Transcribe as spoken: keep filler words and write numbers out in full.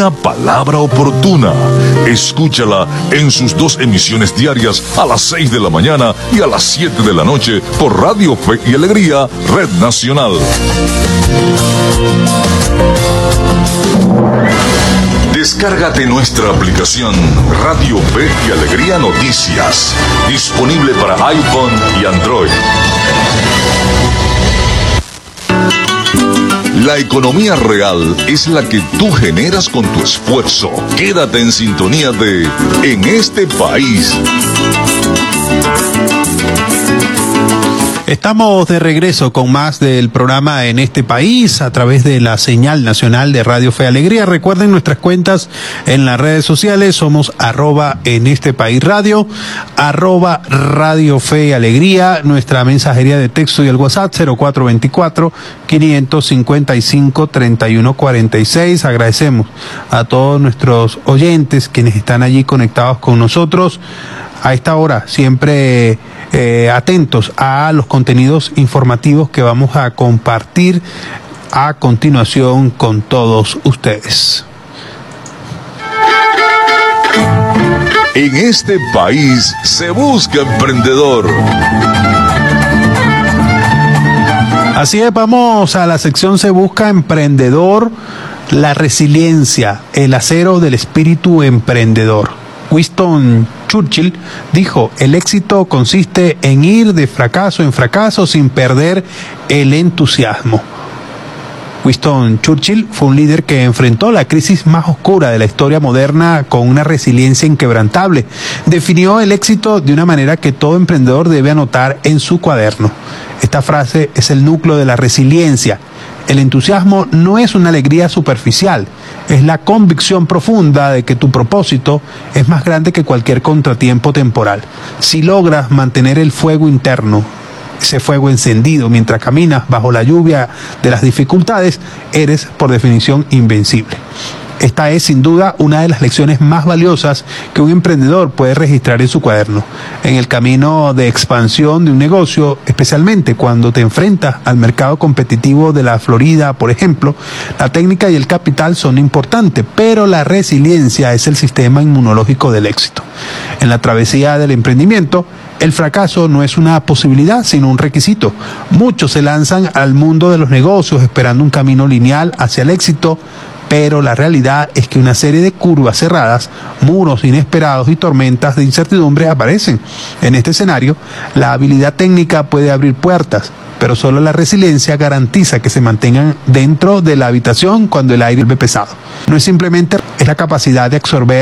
Una palabra oportuna. Escúchala en sus dos emisiones diarias a las seis de la mañana y a las siete de la noche por Radio Fe y Alegría, Red Nacional. Descárgate nuestra aplicación Radio Fe y Alegría Noticias, disponible para iPhone y Android. La economía real es la que tú generas con tu esfuerzo. Quédate en sintonía de En este país. Estamos de regreso con más del programa En este país a través de la señal nacional de Radio Fe y Alegría. Recuerden nuestras cuentas en las redes sociales. Somos arroba en este país radio, arroba Radio Fe y Alegría. Nuestra mensajería de texto y el WhatsApp cero cuatro veinticuatro, quinientos cincuenta y cinco, treinta y uno cuarenta y seis. Agradecemos a todos nuestros oyentes quienes están allí conectados con nosotros a esta hora, siempre eh, atentos a los contenidos informativos que vamos a compartir a continuación con todos ustedes. En este país se busca emprendedor. Así es, vamos a la sección Se Busca Emprendedor, la resiliencia, el acero del espíritu emprendedor. Winston Churchill dijo: el éxito consiste en ir de fracaso en fracaso sin perder el entusiasmo. Winston Churchill fue un líder que enfrentó la crisis más oscura de la historia moderna con una resiliencia inquebrantable. Definió el éxito de una manera que todo emprendedor debe anotar en su cuaderno. Esta frase es el núcleo de la resiliencia. El entusiasmo no es una alegría superficial, es la convicción profunda de que tu propósito es más grande que cualquier contratiempo temporal. Si logras mantener el fuego interno, ese fuego encendido mientras caminas bajo la lluvia de las dificultades, eres por definición invencible. Esta es sin duda una de las lecciones más valiosas que un emprendedor puede registrar en su cuaderno. En el camino de expansión de un negocio, especialmente cuando te enfrentas al mercado competitivo de la Florida, por ejemplo, la técnica y el capital son importantes, pero la resiliencia es el sistema inmunológico del éxito. En la travesía del emprendimiento, el fracaso no es una posibilidad, sino un requisito. Muchos se lanzan al mundo de los negocios esperando un camino lineal hacia el éxito, pero la realidad es que una serie de curvas cerradas, muros inesperados y tormentas de incertidumbre aparecen. En este escenario, la habilidad técnica puede abrir puertas, pero solo la resiliencia garantiza que se mantengan dentro de la habitación cuando el aire vuelve pesado. No es simplemente es la capacidad de absorber